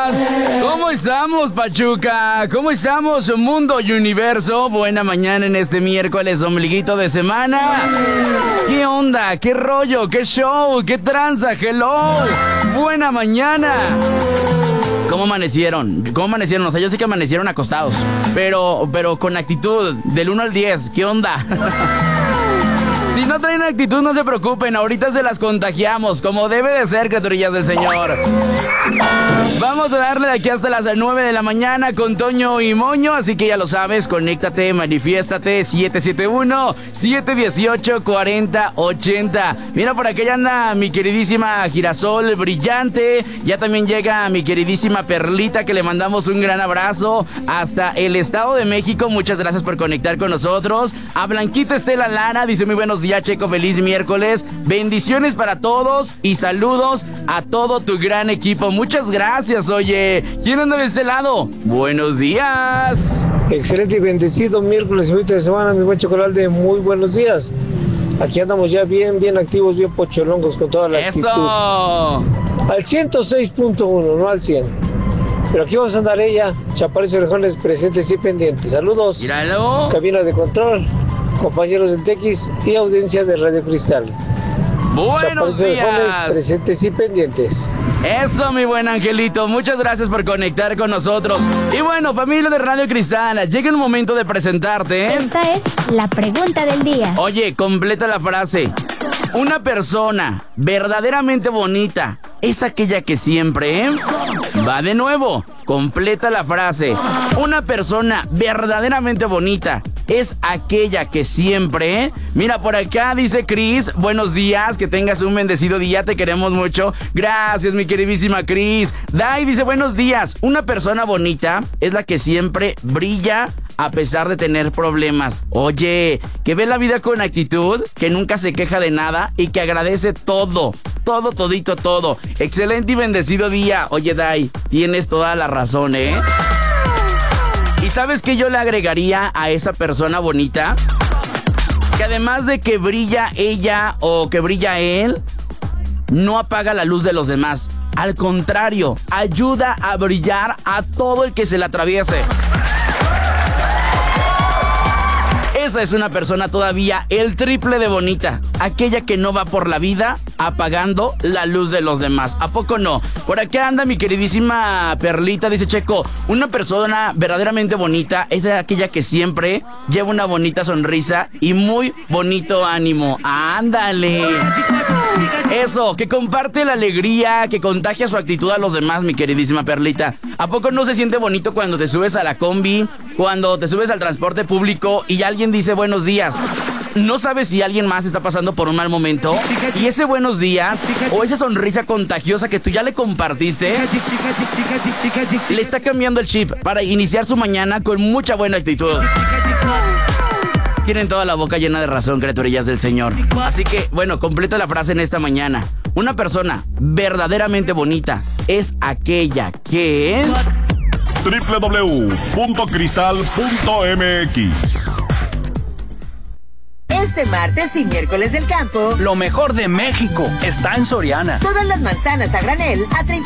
días. ¿Cómo estamos, Pachuca? ¿Cómo estamos, mundo y universo? Buena mañana en este miércoles, ombliguito de semana. ¿Qué onda? ¿Qué rollo? ¿Qué show? ¿Qué tranza? Hello. Buena mañana. ¿Cómo amanecieron? O sea, yo sé que amanecieron acostados, pero con actitud del 1 al 10. ¿Qué onda? Si no traen actitud, no se preocupen, ahorita se las contagiamos, como debe de ser, criaturillas del Señor. Vamos a darle de aquí hasta las 9 de la mañana con Toño y Moño, así que ya lo sabes, conéctate, manifiéstate, 771-718-4080. Mira, por aquí ya anda mi queridísima Girasol Brillante, ya también llega mi queridísima Perlita, que le mandamos un gran abrazo hasta el Estado de México, muchas gracias por conectar con nosotros. A Blanquita Estela Lara, dice muy buenos días, Checo, feliz miércoles, bendiciones para todos y saludos a todo tu gran equipo, muchas gracias. Oye, ¿quién anda de este lado? Buenos días. Excelente y bendecido miércoles y fin de semana, mi buen Chocolalde, muy buenos días. Aquí andamos ya bien activos, bien pocholongos con toda la actitud. ¡Eso! Al 106.1, no al 100. Pero aquí vamos a andar ella, Chaparros y Orejones presentes y pendientes. Saludos. Míralo. Cabina de control, compañeros del TX y audiencia de Radio Cristal. Buenos días. Presentes y pendientes. Eso, mi buen angelito. Muchas gracias por conectar con nosotros. Y bueno, familia de Radio Cristal, llega el momento de presentarte. Esta es la pregunta del día. Oye, completa la frase. Una persona verdaderamente bonita es aquella que siempre... Va de nuevo, completa la frase. Una persona verdaderamente bonita es aquella que siempre... Mira, por acá dice Cris, buenos días, que tengas un bendecido día, te queremos mucho. Gracias, mi queridísima Cris. Dai dice, buenos días, una persona bonita es la que siempre brilla a pesar de tener problemas. Oye, que ve la vida con actitud, que nunca se queja de nada y que agradece todo. Todo. Excelente y bendecido día. Oye, Dai, tienes toda la razón, ¿eh? ¿Y sabes qué yo le agregaría a esa persona bonita? Que además de que brilla ella o que brilla él, no apaga la luz de los demás. Al contrario, ayuda a brillar a todo el que se le atraviese. Esa es una persona todavía el triple de bonita. Aquella que no va por la vida apagando la luz de los demás. ¿A poco no? Por acá anda mi queridísima Perlita. Dice Checo, una persona verdaderamente bonita es aquella que siempre lleva una bonita sonrisa y muy bonito ánimo. ¡Ándale! Eso, que comparte la alegría, que contagia su actitud a los demás, mi queridísima Perlita. ¿A poco no se siente bonito cuando te subes a la combi, cuando te subes al transporte público y alguien dice buenos días? No sabes si alguien más está pasando por un mal momento y ese buenos días o esa sonrisa contagiosa que tú ya le compartiste le está cambiando el chip para iniciar su mañana con mucha buena actitud. Tienen toda la boca llena de razón, criaturillas del Señor. Así que, bueno, completa la frase en esta mañana. Una persona verdaderamente bonita es aquella que... www.cristal.mx. Este martes y miércoles del campo, lo mejor de México está en Soriana. Todas las manzanas a granel a 30